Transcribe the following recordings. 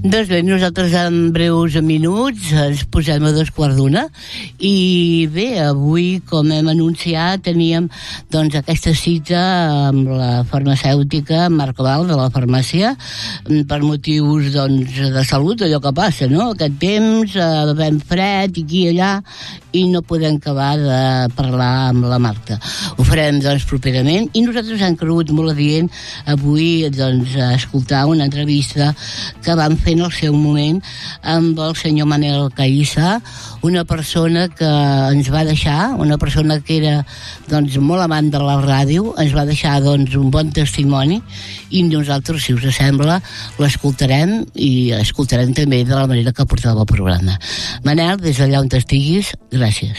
Doncs bé, nosaltres en breus minuts ens posem a 2:15 i bé, avui, com hem anunciat, teníem doncs aquesta cita amb la farmacèutica Marcoval de la farmàcia per motius doncs de salut, allò que passa, no? Aquest temps, ben fred, aquí i allà, i no podem acabar de parlar amb la Marta. Ho farem doncs properament i nosaltres hem cregut molt adient avui doncs escoltar una entrevista que vam fer en el seu moment amb el senyor Manel Caïssa, una persona que ens va deixar, una persona que era doncs molt amant de la ràdio, ens va deixar doncs un bon testimoni i nosaltres, si us sembla, l'escoltarem i escoltarem també de la manera que portava el programa. Manel, des d'allà on estiguis, gràcies.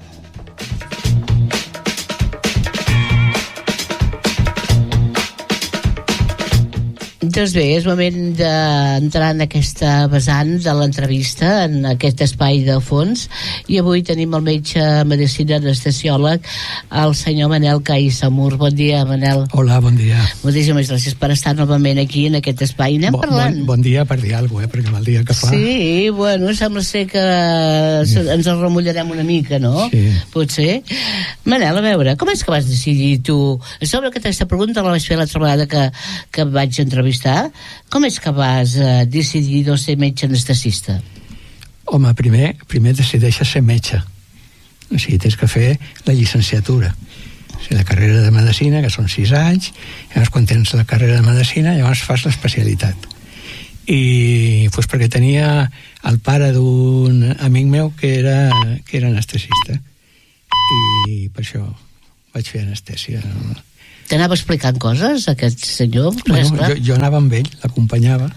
Doncs bé, és moment d'entrar en aquesta vessant de l'entrevista, en aquest espai de fons, i avui tenim el metge medicina anestesiòleg, el senyor Manel Caïssa Mur. Bon dia, Manel. Hola, bon dia. Moltíssimes gràcies per estar novament aquí en aquest espai. Anem parlant. Bon dia per dir alguna cosa, perquè el dia que fa... Sí, bueno, sembla ser que ens el remullarem una mica, no? Sí. Potser. Manel, a veure, com és que vas decidir tu? Sobre aquesta pregunta la vaig fer l'altra vegada que vaig entrevistar. Com és que vas decidir de ser metge anestesista? Home, primer decideixes ser metge. O sigui, tens que fer la llicenciatura. O sigui, la carrera de medicina, que són 6 anys, llavors quan tens la carrera de medicina, llavors fas l'especialitat. I doncs perquè tenia el pare d'un amic meu que era anestesista. I per això vaig fer anestèsia. T'anava explicant coses, aquest senyor? Bueno, jo anava amb ell, l'acompanyava,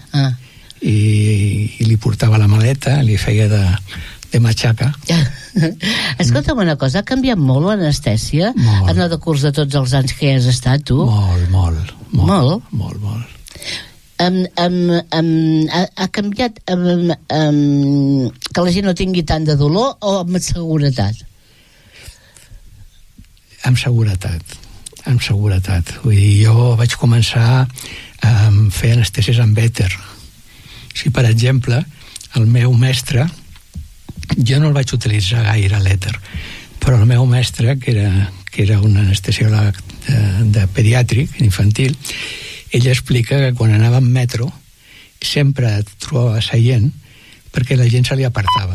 i li portava la maleta, li feia de matxaca. Escolta'm una cosa, ha canviat molt l'anestèsia en el decurs de tots els anys que hi has estat, tu? Molt. Ha canviat que la gent no tingui tant de dolor o amb seguretat? Amb seguretat. Vull dir, jo vaig començar a fer anestèsies amb èter. O sigui, per exemple, el meu mestre, jo no el vaig utilitzar gaire, l'èter, però el meu mestre, que era un anestesiòleg de pediàtric, infantil, ell explica que quan anava en metro sempre et trobava seient perquè la gent se li apartava.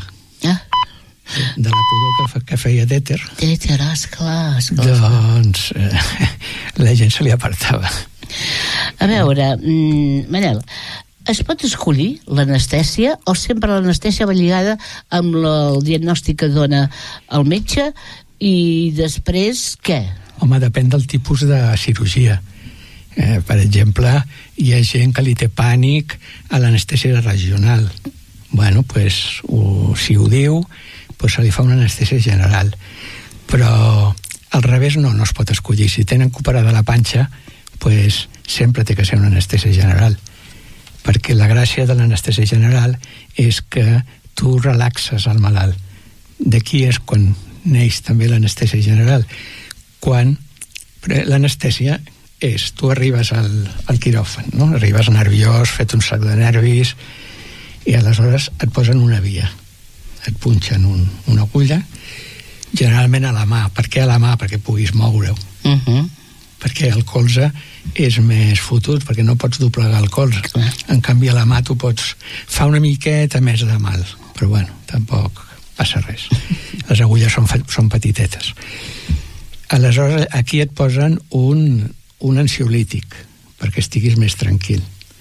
De la pudor que feia d'èter. D'èter, esclar. Doncs la gent se li apartava. A veure, Manel, es pot escollir l'anestèsia o sempre l'anestèsia va lligada amb el diagnòstic que dona el metge i després què? Home, depèn del tipus de cirurgia. Per exemple, hi ha gent que li té pànic a l'anestèsia regional. Bueno, pues, si ho diu, pues se li fa una anestèsia general. Però al revés no es pot escollir. Si tenen que operar de la panxa, pues sempre té que ser una anestèsia general. Perquè la gràcia de l'anestèsia general és que tu relaxes el malalt. D'aquí és quan neix també l'anestèsia general. Quan l'anestèsia és, tu arribes al quiròfan, no? Arribes nerviós, fet un sac de nervis, i aleshores et posen una via. Et punxen una agulla, generalment a la mà. Per què a la mà? Perquè puguis moure-ho. Perquè el colze és més fotut, perquè no pots doblegar el colze. En canvi, a la mà tu pots... Fa una miqueta més de mal, però bueno, tampoc passa res. Les agulles són petitetes. Aleshores, aquí et posen un ansiolític, perquè estiguis més tranquil,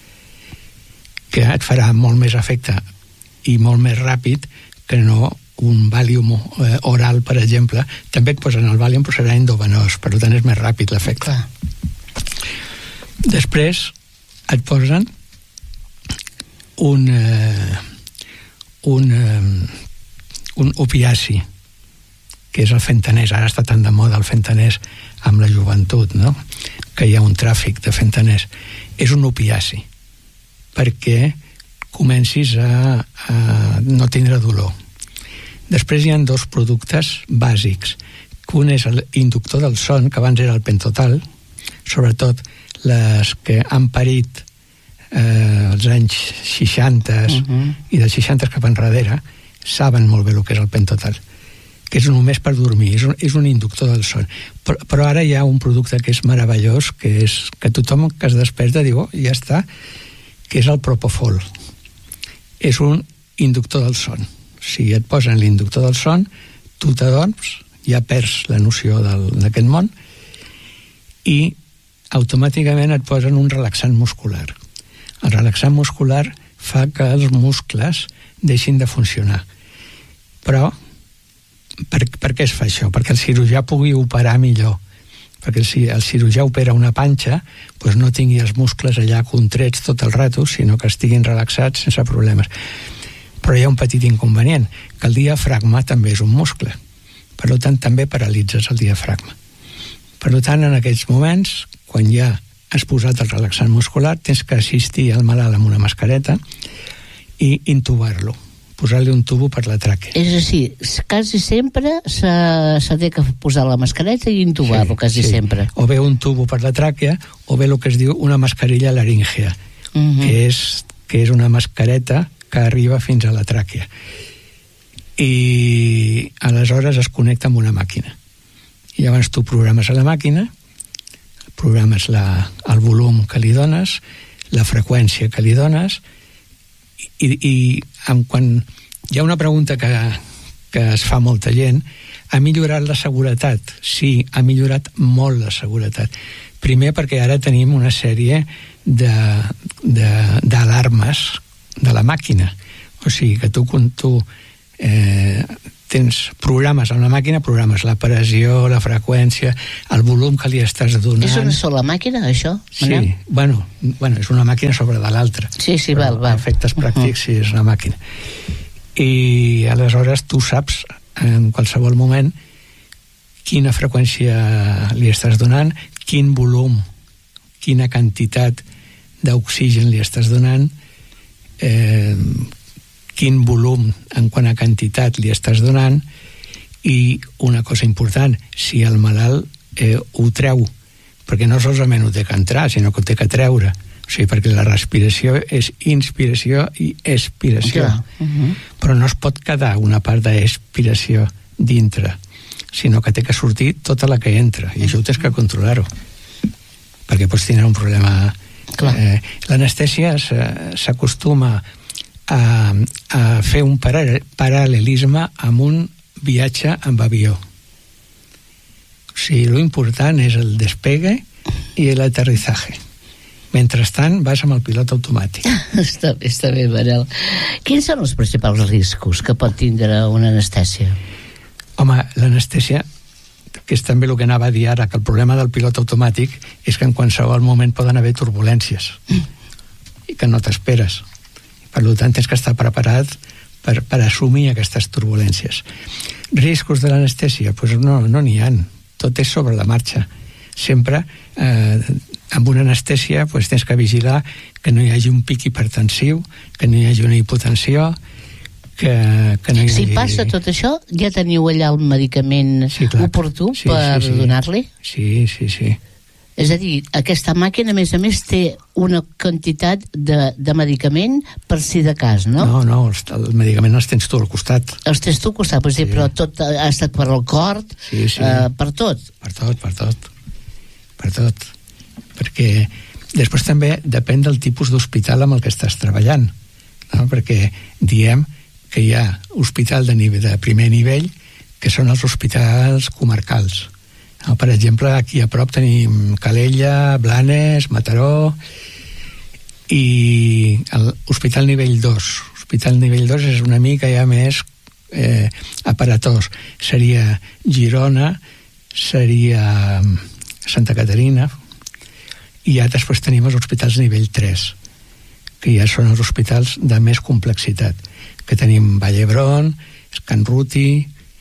que et farà molt més efecte i molt més ràpid que no un Valium oral, per exemple. També et posen el Valium, però serà endovenós, per tant és més ràpid l'efecte. Després et posen un opiaci, que és el fentanès. Ara està tan de moda el fentanès amb la joventut, no? Que hi ha un tràfic de fentanès. És un opiaci perquè comencis a no tindre dolor. Després hi ha 2 productes bàsics. Un és l'inductor del son, que abans era el pentotal, sobretot les que han parit els dels anys 60 i dels 60 cap enrere saben molt bé el que és el pentotal, que és només per dormir, és un inductor del son. Però ara hi ha un producte que és meravellós, que tothom que es desperta diu, ja està, que és el Propofol. És un inductor del son. Si et posen l'inductor del son, tu t'adorms, ja perds la noció d'aquest món, i automàticament et posen un relaxant muscular. El relaxant muscular fa que els muscles deixin de funcionar. Però per què es fa això? Perquè el cirurgià pugui operar millor. Perquè si el cirurgià opera una panxa, doncs no tingui els muscles allà contrets tot el rato, sinó que estiguin relaxats sense problemes. Però hi ha un petit inconvenient, que el diafragma també és un muscle. Per tant, també paralitzes el diafragma. Per tant, en aquests moments, quan ja has posat el relaxant muscular, tens que assistir al malalt amb una mascareta i intubar-lo, posar-li un tubo per la tràquea. És a dir, quasi sempre s'ha de posar la mascareta i intubar-lo, quasi sempre. O bé un tubo per la tràquea, o bé el que es diu una mascarilla laríngea, que és una mascareta que arriba fins a la tràquea. I aleshores es connecta amb una màquina. I llavors tu programes a la màquina, programes el volum que li dones, la freqüència que li dones, i quan hi ha una pregunta que es fa molta gent, ha millorat la seguretat? Sí, ha millorat molt la seguretat. Primer perquè ara tenim una sèrie d'alarmes de la màquina. O sigui que tu tens programes en la màquina, programes la pressió, la freqüència, el volum que li estàs donant. És una sola màquina, això? Sí, bueno, és una màquina sobre de l'altra. Sí, val. Efectes pràctics, sí, és una màquina. I aleshores tu saps en qualsevol moment quina freqüència li estàs donant, quin volum, quina quantitat d'oxigen li estàs donant, quin volum en quant a quantitat li estàs donant, i una cosa important, si el malalt ho treu, perquè no solament ho té que entrar, sinó que ho té que treure, o sigui, perquè la respiració és inspiració i expiració. Però no es pot quedar una part d'expiració dintre, sinó que té que sortir tota la que entra, i això ho tens que controlar-ho, perquè pots tenir un problema. L'anestèsia s'acostuma a fer un paral·lelisme amb un viatge amb avió. O sigui, l'important és el despegue i l'aterritzaje. Mentrestant vas amb el pilot automàtic. Està bé, Manel. Quins són els principals riscos que pot tindre una anestèsia? Home, l'anestèsia, que és també el que anava a dir ara, que el problema del pilot automàtic és que en qualsevol moment poden haver turbulències i que no t'esperes. Per tant, tens que estar preparat per assumir aquestes turbulències. Riscos de l'anestèsia? Doncs no n'hi ha. Tot és sobre la marxa. Sempre, amb una anestèsia, tens que vigilar que no hi hagi un pic hipertensiu, que no hi hagi una hipotensió, que no hi hagi... Si passa tot això, ja teniu allà el medicament oportú per donar-li? Sí. És a dir, aquesta màquina, a més, té una quantitat de medicament per si de cas, no? No, el medicament els tens tu al costat. Els tens tu al costat, però tot ha estat per al cor, per tot. Per tot. Perquè després també depèn del tipus d'hospital amb el que estàs treballant, no? Perquè diem que hi ha hospital de primer nivell, que són els hospitals comarcals. Per exemple, aquí a prop tenim Calella, Blanes, Mataró, i l'hospital nivell 2. L'hospital nivell 2 és una mica ja més aparatós. Seria Girona, seria Santa Caterina, i ja després tenim els hospitals nivell 3, que ja són els hospitals de més complexitat, que tenim Vall d'Hebron, Can Ruti,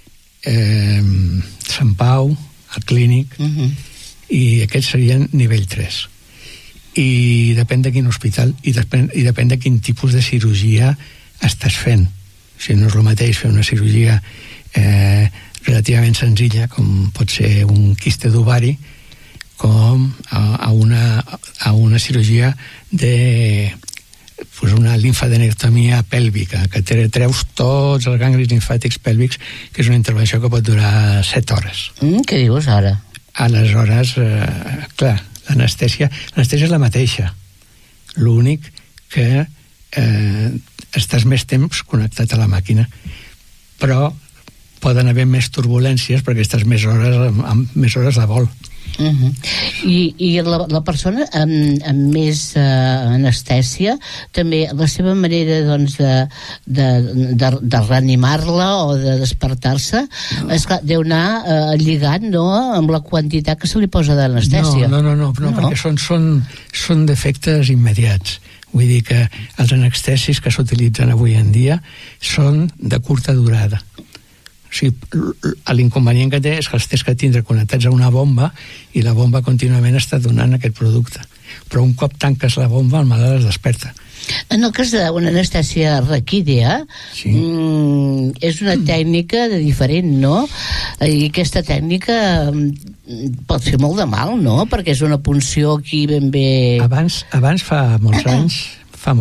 Sant Pau, el Clínic, i aquests serien nivell 3. I depèn de quin hospital i depèn de quin tipus de cirurgia estàs fent. O sigui, no és el mateix fer una cirurgia relativament senzilla, com pot ser un quiste d'ovari, com a una cirurgia linfadenectomia pèlvica, que treus tots els ganglis limfàtics pèlvics, que és una intervenció que pot durar 7 hores. Què dius ara? Aleshores, clar, l'anestèsia és la mateixa. L'únic que estàs més temps connectat a la màquina, però poden haver més turbulències perquè estàs més hores de vol. I la persona amb més anestèsia també la seva manera doncs de reanimar-la o de despertar-se esclar, deu anar lligant, no?, amb la quantitat que se li posa d'anestèsia. No, perquè són defectes immediats. Vull dir que els anestèsics que s'utilitzen avui en dia són de curta durada. O sigui, l'inconvenient que té és que els tens que tindre connectats a una bomba i la bomba contínuament està donant aquest producte. Però un cop tanques la bomba, el malalt es desperta. En el cas d'una anestèsia raquídea, sí. És una tècnica diferent, no? I aquesta tècnica pot fer molt de mal, no? Perquè és una punció aquí ben bé... Abans fa molts anys, fa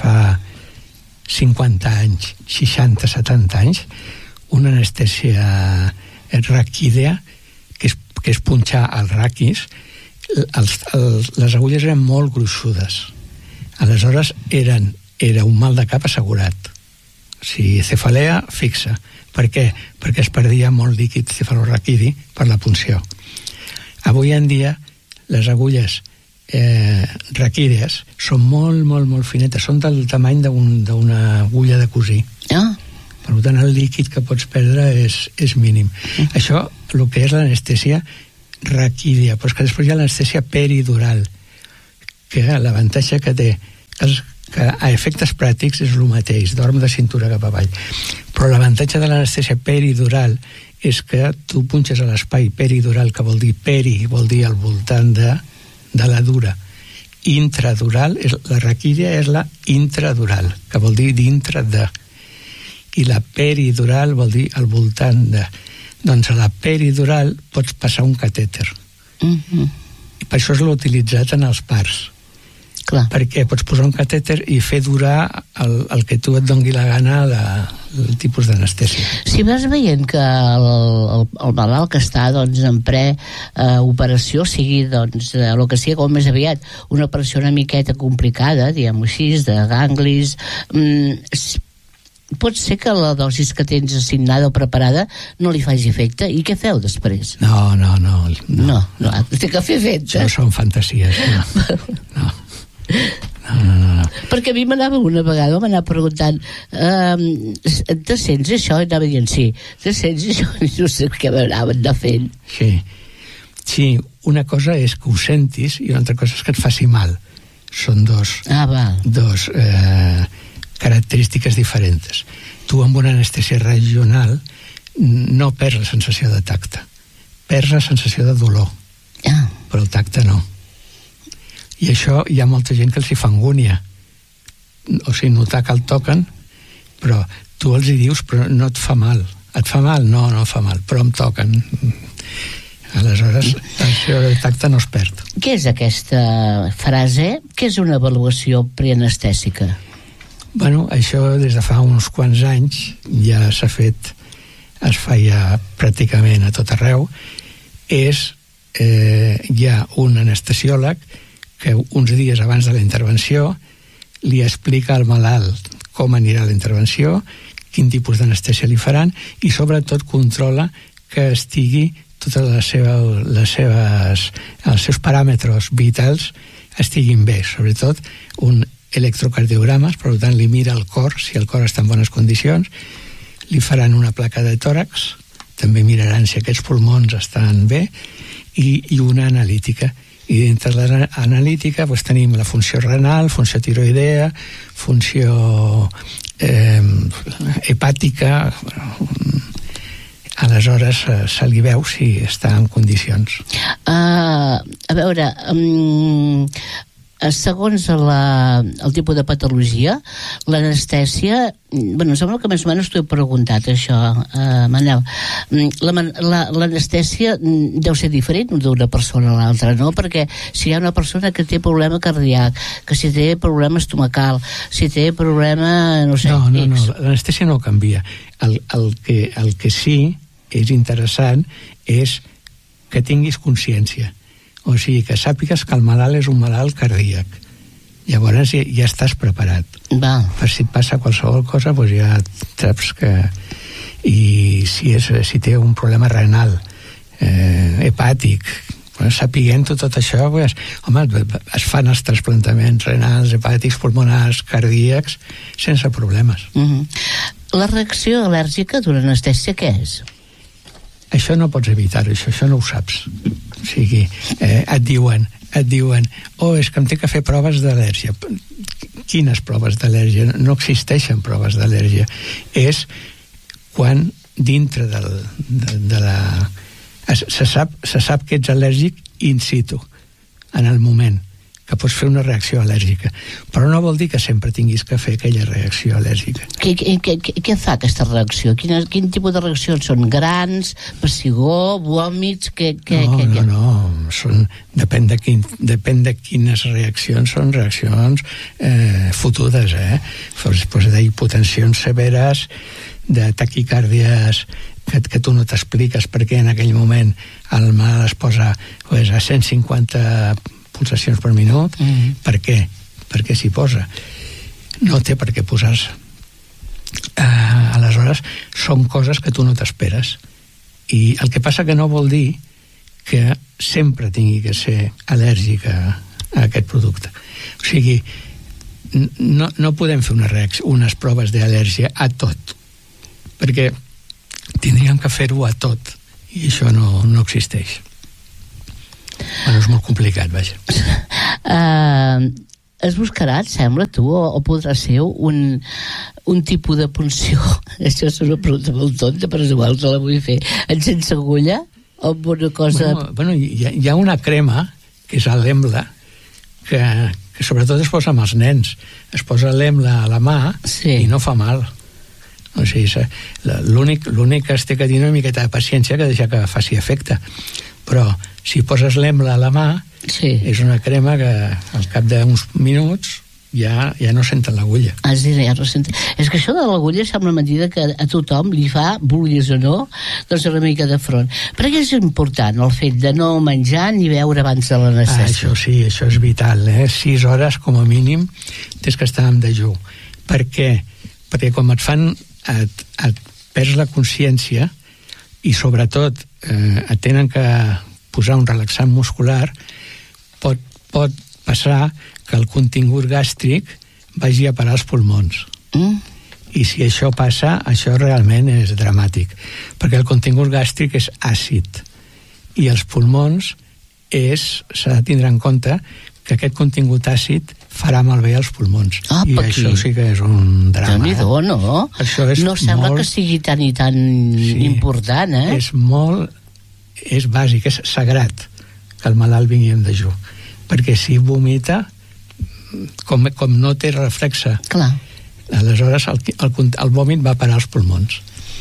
50 anys, 60, 70 anys, una anestèsia raquídea, que és punxar els raquis, les agulles eren molt gruixudes. Aleshores era un mal de cap assegurat. O sigui, cefalea fixa. Per què? Perquè es perdia molt líquid cefalorraquidi per la punció. Avui en dia les agulles raquídees són molt, molt, molt finetes, són del tamany d'una agulla de cosir. Per tant, el líquid que pots perdre és mínim. Això, el que és l'anestèsia raquídea, però és que després hi ha l'anestèsia peridural, que l'avantatge que té que a efectes pràctics és el mateix, dorm de cintura cap avall, però l'avantatge de l'anestèsia peridural és que tu punxes a l'espai peridural, que vol dir vol dir al voltant de la dura. Intradural, la raquídea és la intradural, que vol dir dintre de, i la peridural vol dir al voltant de. Doncs a la peridural pots passar un catèter. I per això és l'utilitzat en els parts. Clar. Perquè pots posar un catèter i fer durar el que tu et dongui la gana el tipus d'anestèsia. Si vas veient que el malalt que està doncs, en preoperació sigui doncs, el que sigui com més aviat una operació una miqueta complicada, diguem-ho així, de ganglis, pot ser que la dosis que tens assignada o preparada no li faci efecte. I què feu després? No. Té que fer efecte. Això són fantasies. No. Perquè a mi una vegada m'anava preguntant te sents això? I anava dient sí. Te sents això? I no sé què m'anaven anar fent. Sí, una cosa és que ho sentis i una altra cosa és que et faci mal. Són dos característiques diferents. Tu amb una anestèsia regional no perds la sensació de tacte, perds la sensació de dolor, però el tacte no. I això hi ha molta gent que els hi fa angúnia, o sigui, notar que el toquen, però tu els hi dius però no et fa mal. Et fa mal? No fa mal, però em toquen. Aleshores, el tacte no es perd. Què és aquesta frase? Què és una avaluació preanestèsica? Bueno, això des de fa uns quants anys ja s'ha fet, es fa ja pràcticament a tot arreu. Hi ha un anestesiòleg que uns dies abans de la intervenció li explica al malalt com anirà la intervenció, quin tipus d'anestèsia li faran i sobretot controla que estigui tots els seus paràmetres vitals estiguin bé, sobretot un electrocardiogrames, per tant li mira el cor, si el cor està en bones condicions, li faran una placa de tòrax, també miraran si aquests pulmons estan bé, i una analítica. I dintre de l'analítica doncs, tenim la funció renal, funció tiroidea, funció hepàtica, aleshores se li veu si està en condicions. A veure, segons el tipus de patologia, l'anestèsia, bueno, sembla que més o menys t'ho he preguntat, això, Manel. L'anestèsia deu ser diferent d'una persona a l'altra, no? Perquè si hi ha una persona que té problema cardíac, que si té problema estomacal, si té problema, no sé... No, l'anestèsia no canvia. El que sí és interessant és que tinguis consciència. O sigui, que sàpigues que el malalt és un malalt cardíac. Llavors ja estàs preparat. Va. Per si et passa qualsevol cosa, doncs ja saps que... I si té un problema renal, hepàtic, sapiguent tot això, doncs, home, es fan els trasplantaments renals, hepàtics, pulmonars, cardíacs, sense problemes. La reacció al·lèrgica d'una anestèsia què és? Això no pots evitar-ho, això no ho saps. O sigui, et diuen, és que em té que fer proves d'al·lèrgia. Quines proves d'al·lèrgia? No existeixen proves d'al·lèrgia. És quan dintre de la... Se sap que ets al·lèrgic in situ, en el moment, que pots fer una reacció al·lèrgica. Però no vol dir que sempre tinguis que fer aquella reacció al·lèrgica. Què fa aquesta reacció? Quin tipus de reaccions són? Grans, pessigor, vòmits? No. Depèn de quines reaccions són reaccions fotudes, d'hipotensions severes, de taquicàrdies que tu no t'expliques perquè en aquell moment el mal es posa a 150 pulsacions per minut. Per què? Perquè s'hi posa. No té per què posar-se. Aleshores, són coses que tu no t'esperes. I el que passa que no vol dir que sempre tingui que ser al·lèrgica a aquest producte. O sigui, no podem fer unes proves d'al·lèrgia a tot, perquè tindríem que fer-ho a tot, i això no existeix. Bueno, és molt complicat, vaja. Es buscarà, et sembla, tu, o podrà ser un tipus de punció? Això és una pregunta molt tonta, però és igual, te la vull fer. Sense agulla? O amb una cosa... Bueno, hi ha una crema, que és l'Embla, que sobretot es posa amb els nens. Es posa l'Embla a la mà i no fa mal. O sigui, l'únic que es té que tenir una miqueta de paciència que deixa que faci efecte. Però si poses l'Embla a la mà, és una crema que al cap d'uns minuts ja no senten l'agulla. Ja no senten. És que això de l'agulla sembla mentida que a tothom li fa, vulguis o no, doncs una mica de front. Per què és important el fet de no menjar ni beure abans de l'anestèsia? Això sí, això és vital. 6 hores com a mínim tens que estar en dejú. Per què? Perquè com et fan et perds la consciència i sobretot et tenen que posar un relaxant muscular, pot passar que el contingut gàstric vagi a parar als pulmons. I si això passa, això realment és dramàtic, perquè el contingut gàstric és àcid i els pulmons s'ha de tindre en compte que aquest contingut àcid farà malbé els pulmons. I això sí que és un drama. Déu-n'hi-do, no? No sembla que sigui tan i tan important, És bàsic, és sagrat que el malalt vingui en dejú. Perquè si vomita, com no té reflexe, aleshores el vòmit va parar als pulmons.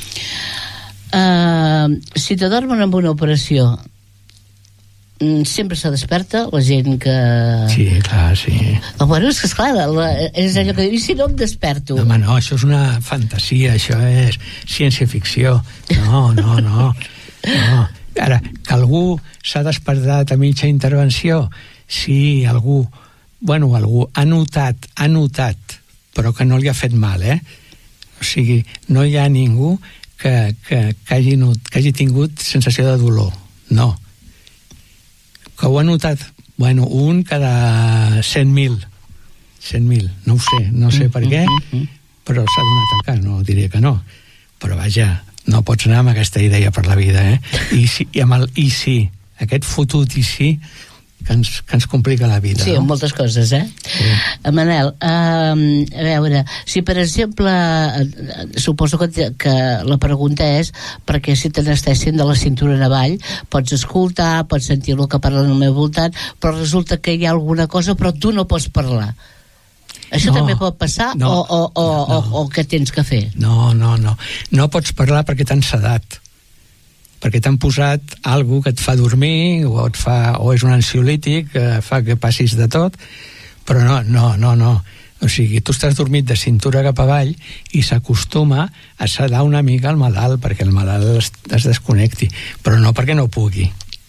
Si t'adormen amb una operació, sempre se desperta la gent que... Sí, clar, sí. Bueno, és que esclar, és allò que diu, i si no em desperto? Home, no, això és una fantasia, això és ciència-ficció. No. Ara, que algú s'ha despertat a mitja intervenció, sí, algú ha notat, però que no li ha fet mal, O sigui, no hi ha ningú que hagi tingut sensació de dolor, no. Que ho ha notat, un cada 100.000, no ho sé, no sé per què, però s'ha donat el cas, no diré que no, però vaja, no pots anar amb aquesta idea per la vida, I si aquest fotut i sí, que ens complica la vida. Sí, no? moltes coses, Sí. Manel, a veure, si per exemple, suposo que la pregunta és perquè si t'anestesien de la cintura en avall, pots escoltar, pots sentir el que parlen al meu voltant, però resulta que hi ha alguna cosa però tu no pots parlar. Això també pot passar o què tens que fer? No pots parlar perquè t'han sedat, perquè t'han posat alguna que et fa dormir o és un ansiolític que fa que passis de tot, però no. O sigui, tu estàs dormit de cintura cap avall i s'acostuma a sedar una mica el malalt perquè el malalt es desconnecti, però no perquè no pugui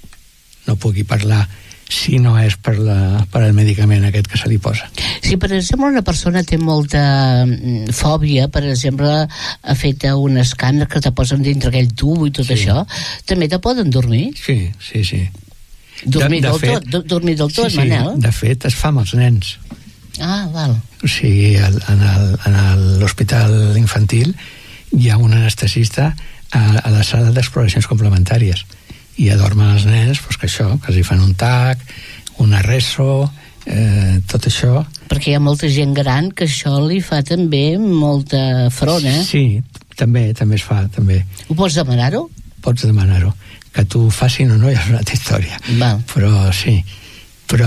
parlar, si no és per el medicament aquest que se li posa. Si per exemple una persona té molta fòbia, per exemple ha fet un escàner que te posen dintre aquell tubo i tot això, també te poden dormir? Sí. Dormir del tot, Manel? De fet es fa amb els nens. Ah, val. O sigui, en l'hospital infantil hi ha un anestesista a la sala d'exploracions complementàries i adormen els nens, que els hi fan un TAC, una reso, tot això. Perquè hi ha molta gent gran que això li fa també molta front, Sí, també es fa, també. Ho pots demanar-ho? Pots demanar-ho. Que t'ho facin o no ja és una altra història. Val. Però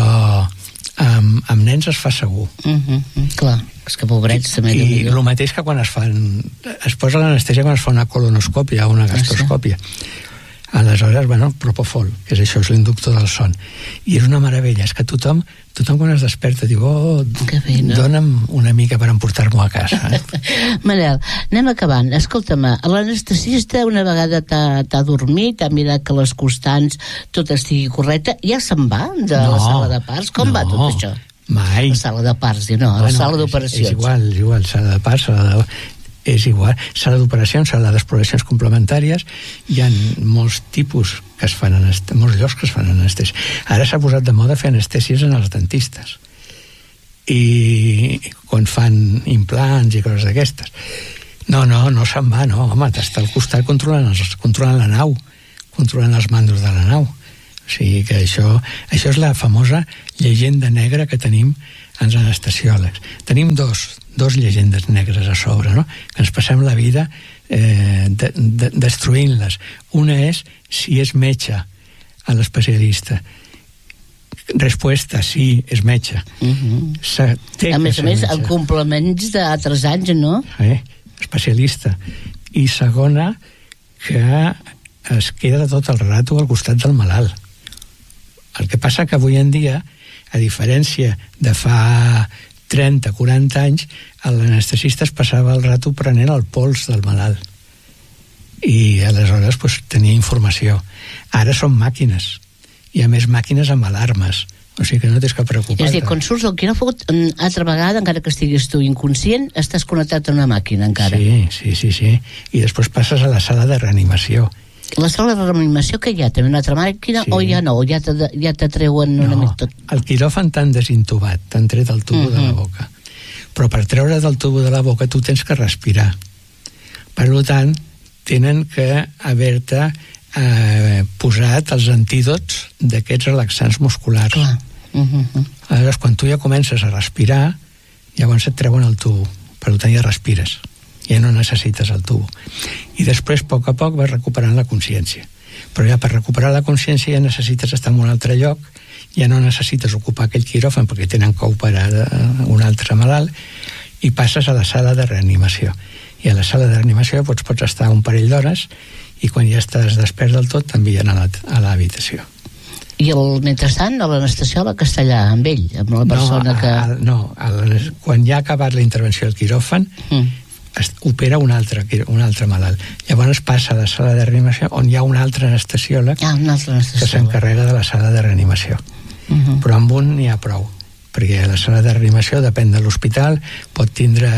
amb nens es fa segur. Clar, és que pobrets també. I el mateix que quan es posa l'anestèsia quan es fa una colonoscòpia o una gastroscòpia. Aleshores, Propofol, que és això, és l'inductor del son. I és una meravella, és que tothom quan es desperta diu, dona'm una mica per emportar-m'ho a casa. Manel, anem acabant. Escolta'm, l'anestesista una vegada t'ha dormit, t'ha mirat que les constants tot estigui correcte, ja se'n va de la sala de parts? Com va tot això? Mai. La sala de parts, la sala d'operacions. És igual, sala de parts, és igual, sala d'operacions, sala d'exploracions complementàries, hi ha molts tipus que es fan molts llocs que es fan anestèsia. Ara s'ha posat de moda fer anestèsies en els dentistes i quan fan implants i coses d'aquestes. No se'n va, home, t'està al costat controlant la nau, controlant els mandos de la nau. O sigui que això és la famosa llegenda negra que tenim els anestesiòlegs. Tenim dos llegendes negres a sobre, no? Que ens passem la vida destruint-les. Una és si és metge a l'especialista. Resposta, sí, és metge. A més, en complements d'altres anys, no? Especialista. I segona, que es queda tot el rato al costat del malalt. El que passa que avui en dia, a diferència de fa 30-40 anys, l'anestesista es passava el rato prenent el pols del malalt i aleshores tenia informació. Ara són màquines i a més màquines amb alarmes, o sigui que no tens que preocupar-te. És a dir, quan surts del quiròfan, altra vegada, encara que estiguis tu inconscient, estàs connectat a una màquina encara. Sí. I després passes a la sala de reanimació. La sala de reanimació que hi ha també una altra màquina, o ja no, o ja t'atreuen una mica tot? El quiròfan t'han desintubat, t'han tret el tubo de la boca, però per treure del tubo de la boca tu tens que respirar. Per tant, tenen que haver-te posat els antídots d'aquests relaxants musculars. Aleshores, quan tu ja comences a respirar, llavors et treuen el tubo, per tant ja respires, ja no necessites el tubo. I després, a poc vas recuperant la consciència. Però ja per recuperar la consciència ja necessites estar en un altre lloc, ja no necessites ocupar aquell quiròfan perquè tenen que operar un altre malalt, i passes a la sala de reanimació. I a la sala de reanimació pots estar un parell d'hores i quan ja estàs despert del tot t'envien a l'habitació. I mentrestant l'anestesiòleg està allà amb ell, amb la persona quan ja ha acabat la intervenció del quiròfan opera un altre malalt. Llavors passa a la sala de reanimació on hi ha un altre anestesiòleg que s'encarrega de la sala de reanimació. Però amb un n'hi ha prou, perquè la sala de reanimació, depèn de l'hospital, pot tindre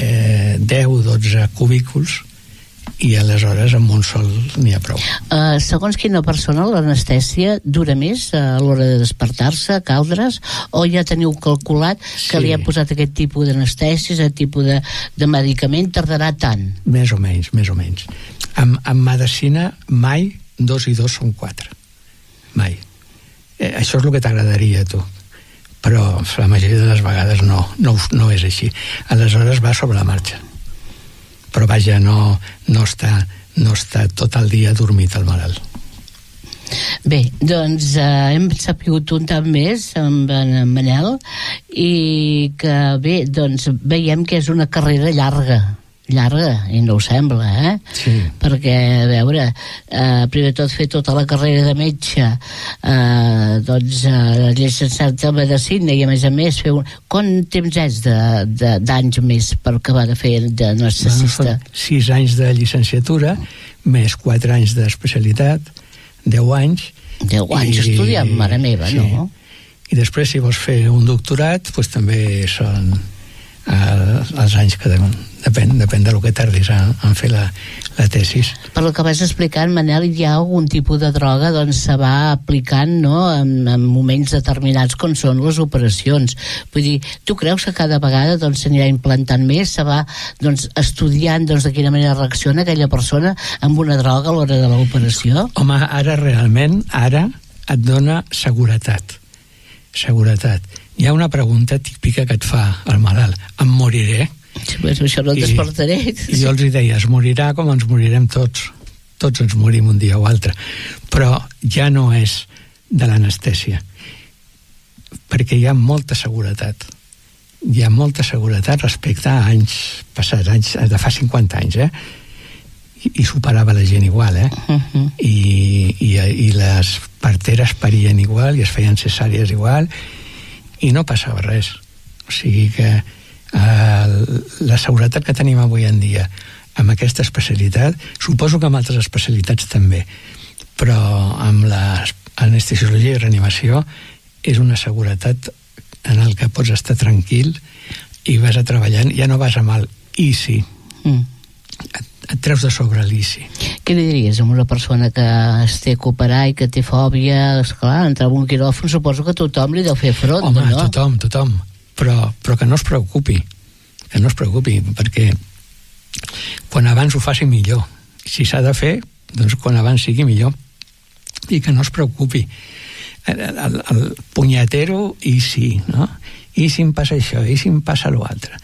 10-12 cubículs i aleshores amb un sol n'hi ha prou. Segons quina persona l'anestèsia dura més a l'hora de despertar-se, caldre's, o ja teniu calculat que li ha posat aquest tipus d'anestèsies, aquest tipus de medicament, tardarà tant? Més o menys. En medicina mai 2 i 2 són 4. Mai. això és el que t'agradaria a tu, però la majoria de les vegades no és així. Aleshores va sobre la marxa, però vaja, no està tot el dia dormit el malalt. Bé, doncs hem sapigut un tant més amb en Manel, i que bé, doncs veiem que és una carrera llarga, i no ho sembla, Sí. Perquè, a veure, primer tot fer tota la carrera de metge, llicenciat en medicina, i a més fer quant temps és d'anys més per acabar de fer d'anestesista? 6 anys de llicenciatura més 4 anys d'especialitat, 10 anys. 10 anys estudiant, mare meva, sí. No? I després, si vols fer un doctorat, doncs també són els anys que depèn del que tardis en fer la tesis. Per el que vas explicant, Manel, hi ha algun tipus de droga doncs se va aplicant, no?, en moments determinats com són les operacions. Vull dir, tu creus que cada vegada doncs s'anirà implantant més, se va doncs estudiant doncs de quina manera reacciona aquella persona amb una droga a l'hora de l'operació? Home, ara et dona seguretat. Hi ha una pregunta típica que et fa el malalt: em moriré? Sí, però això no et despertaré. I jo els deia, es morirà com ens morirem tots ens morim un dia o altre, però ja no és de l'anestèsia, perquè hi ha molta seguretat respecte a anys passats, anys de fa 50 anys, i superava la gent igual, i les parteres parien igual i es feien cesàries igual i no passava res. O sigui que la seguretat que tenim avui en dia amb aquesta especialitat, suposo que amb altres especialitats també, però amb l'anestesiologia i reanimació és una seguretat en el que pots estar tranquil i vas a treballant, ja no vas amb el ICI, et treus de sobre l'ICI. Què li diries a una persona que es té que operar i que té fòbia? Esclar, entrar en un quiròfan suposo que tothom li deu fer front. Home, no? Tothom, però que no es preocupi, perquè quan abans ho faci millor. Si s'ha de fer, doncs quan abans sigui millor, i que no es preocupi. El punyetero ICI, no? I si em passa això, i si em passa l'altre.